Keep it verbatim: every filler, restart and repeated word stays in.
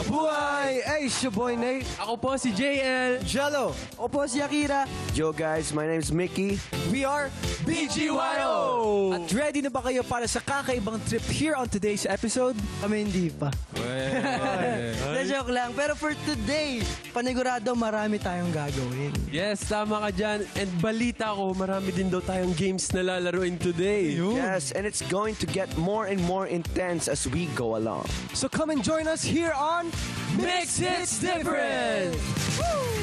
Mabuhay! Hey, it's your boy Nate. Ako po si J L. Jello. Opo, si Akira. Yo guys, my name's Mickey. We are B G Y O! At ready na ba kayo para sa kakaibang trip here on today's episode? Kami hindi pa. Well, joke lang. Pero for today, panigurado marami tayong gagawin. Yes, tama ka dyan. And balita ko, marami din daw tayong games na lalaroin today. Yes, and it's going to get more and more intense as we go along. So come and join us here on Mix Hits Different!